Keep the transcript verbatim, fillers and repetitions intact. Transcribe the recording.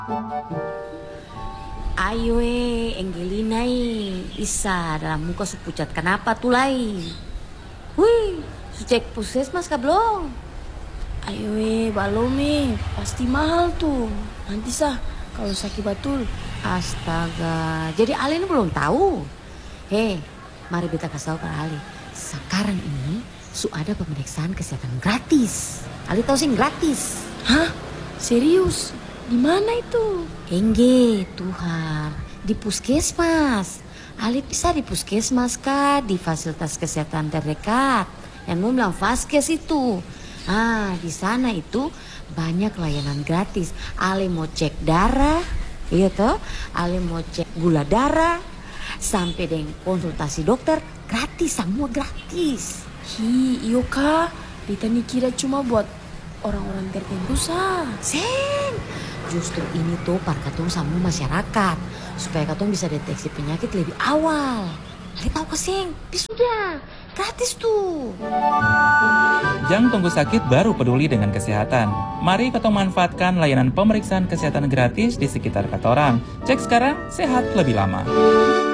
Ayo eh, Angelina eh, isa dalam muka su pucat. Kenapa tuh lai? Wih, su cek puskesmas kah belum? Ayo eh, balom eh, pasti mahal tuh. Nanti sah kalau sakit batul. Astaga, jadi Ali ini belum tahu. Hei, mari kita kasih tahu ke Ali. Sekarang ini su ada pemeriksaan kesehatan gratis. Ali tahu sih gratis. Hah? Serius? Di mana itu? Engge, Tuhan, di puskesmas. Ali bisa di puskesmas kah, di fasilitas kesehatan terdekat. Yang mau bilang Vaskes itu. Ah, di sana itu banyak layanan gratis. Ali mau cek darah, iya toh? Ali mau cek gula darah, sampai dengan konsultasi dokter gratis, semua gratis. Hi, iyo kak. Rita nih kira cuma buat orang-orang tertentu sah. Sen, justru ini tuh par katong sama masyarakat supaya katong bisa deteksi penyakit lebih awal. Ali tahu kesing, sudah gratis tuh. Jangan tunggu sakit baru peduli dengan kesehatan. Mari katong manfaatkan layanan pemeriksaan kesehatan gratis di sekitar katorang. Cek sekarang, sehat lebih lama.